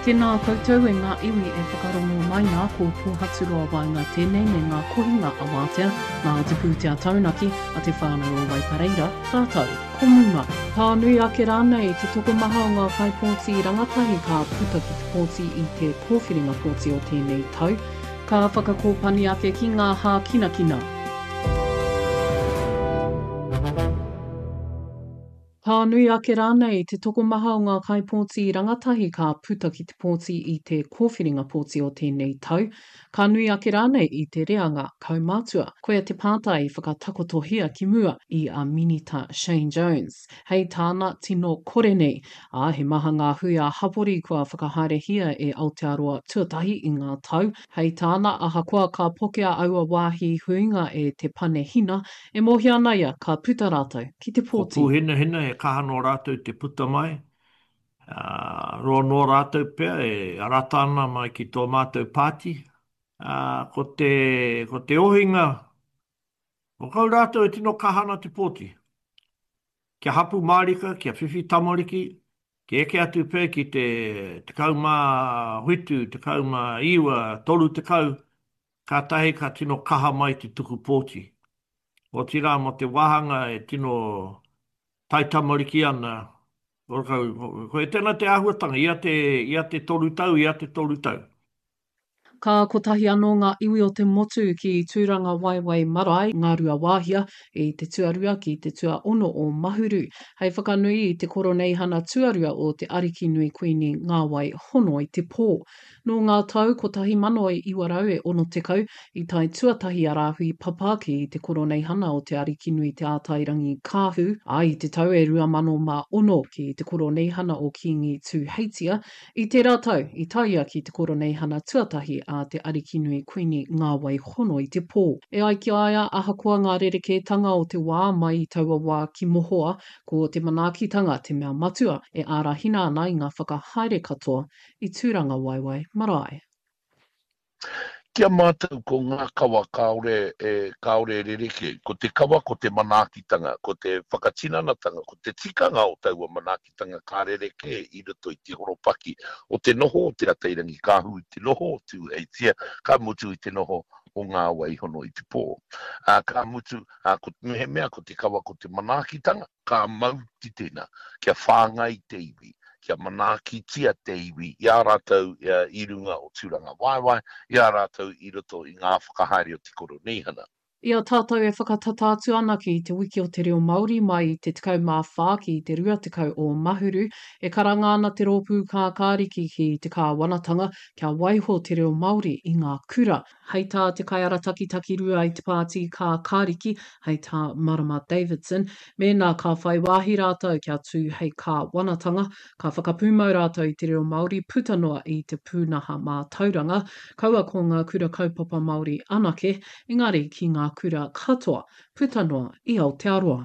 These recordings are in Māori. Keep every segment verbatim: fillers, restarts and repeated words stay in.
Ke nā koutou e ngā iwi e whakarongo mai ngā ko pōhaturoa wai ngā tēnei me ngā kohinga a Wātea, ngā te pūtea taunaki a te whānau o Waipareira, tātou, ko munga. Tā nui ake rānei te toko maha o ngā kaipōti rangatahi ka puta ki te pōti i te kōwhiringa pōti o tēnei tau, ka whakakōpani ake ki ngā hā kina kina. Tā nui ake rānei te toko maha o ngā kaipōti rangatahi ka puta ki te pōti i te kōwhiringa pōti o tēnei tau. Ka nui ake rānei i te reanga kaumātua. Koea te pātai whakatakotohia ki mua i a Minita Shane Jones. Hei tāna tino kore nei. A he maha ngā hui a hapori kua whakaharehia e Aotearoa tuatahi i ngā tau. Hei tāna aha koa ka pokea aua wāhi huinga e te pane hina. E mohi ana ia ka puta rātou ki te pōti. Ko hina hina e kahano rātou te puta mai. Uh, roa no rātou pia e aratana mai ki tō mātou pāti. Uh, ko, te, ko te ohinga, o kau rātou e tino kahana te pōti. Kia hapu mārika, kia whiwhi tamariki, ki eke atu pē ki te, te kaumā huitu, te kaumā iwa, tolu te kau, ka tahi ka tino kaha mai te tuku pōti. O tira mo te wahanga e tino taitamariki ana, o kau, ko e tēnā te ahuatanga, ia te, ia te tolu tau, ia te tolu tau. Ka kotahi anō ngā iwi o te motu ki tūranga waiwai marae, ngā rua wāhia, i te tuarua ki te tua ono o Mahuru. Hei whakanui i te koroneihana tuarua o te ariki nui kuini ngā wai hono i te pō. No ngā tau kotahi mano i iwarau e ono te kau, i tai tuatahi a rāhui papaki i te koroneihana o te ariki nui te ātairangi kāhu, a i te tau e rua mano mā ono ki te koroneihana o Kingi tū Heitia, i te rātau i taia ki te koroneihana tuatahi a te ariki nui kuini ngā wai hono i te pō. E ai ki aia aha koa ngā rerekētanga o te wā mai i taua wā ki mohoa, ko te manaakitanga te mea matua e ārahina ana i ngā whakahaere katoa i tūranga waiwai marae. Kia mātou ko ngā kawa kaore e kaore rereke, ko te kawa, ko te manaakitanga, ko te whakatinanatanga, ko te tikanga o taua manaakitanga ka rereke i roto i te horopaki o te noho o te atairangi kāhu i te noho o tū Heitia, ka mutu i te noho o ngā wai hono i te pō. Uh, ka mutu, uh, ko te mea ko te kawa, ko te manaakitanga, ka mauti tēnā, kia whāngai te iwi. Kia manaki tia te iwi, i a rātou uh, i runga o tūranga waiwai, i a rātou i roto i ngā whakahaere o te koroneihana. Ia tātou e whakatatātu ana ki te wiki o te reo Māori mai te tekau mā whā ki te rua tekau o Mahuru, e karanga ana te rōpū kā kāriki ki te kā wanatanga kia waiho te reo Māori i ngā kura. Hei tā te kaiara taki rua i te pāti kā kāriki, hei tā Marama Davidson, me nā ka whai wāhi rātou kia tū hei kā wanatanga, ka whakapūmau rātou i te reo Māori putanoa i te pūnaha mā tauranga, kaua ko ngā kura kaupapa Māori anake, engari ki ngā kura katoa, putanoa i Aotearoa.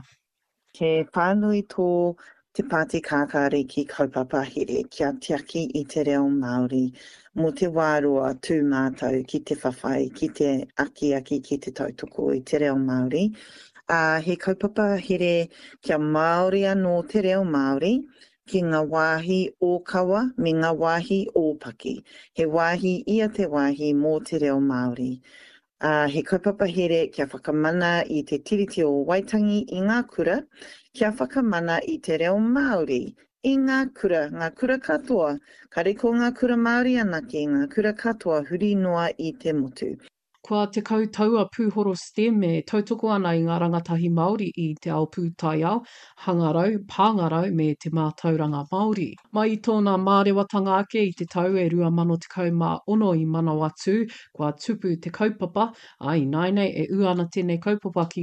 Ke pānui tō te pāti kākare ki kaupapa here kia tiaki i te reo Māori, mo te wārua tū mātou ki te whawhai, ki te aki aki ki te tautoko i te reo Māori. Uh, he kaupapa here kia Māori anō te reo Māori, ki ngā wāhi o kawa me ngā wāhi o paki. He wāhi ia te wāhi mō te reo Māori. Uh, he kaupapa here kia whakamana i te tiriti o Waitangi i ngā kura, kia whakamana i te reo Māori i ngā kura, ngā kura katoa, kare ko ngā kura Māori anake, ngā kura katoa huri noa i te motu. Kua te kautaua pūhoro STEM e tautoko ana i ngā rangatahi Māori i te ao pūtaiao, hangarau, pāngarau me te mātauranga Māori. Mai i tōna mārewatanga ake i te tau e rua mano te kau mā ono i Manawatu, kua tupu te kaupapa, ai nainei e uana tēnei kaupapa ki